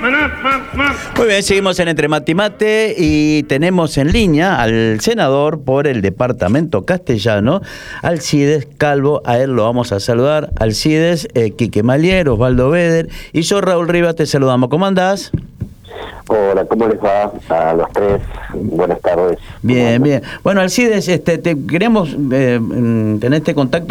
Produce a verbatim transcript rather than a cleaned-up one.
Muy bien, seguimos en Entre Mate y Mate y tenemos en línea al senador por el departamento castellano, Alcides Calvo. A él lo vamos a saludar. Alcides, eh, Quique Malier, Osvaldo Beder y yo, Raúl Rivas, te saludamos. ¿Cómo andás? Hola, ¿cómo les va a los tres? Buenas tardes. Bien, bien. Bueno, Alcides, este, te queremos eh, tener este contacto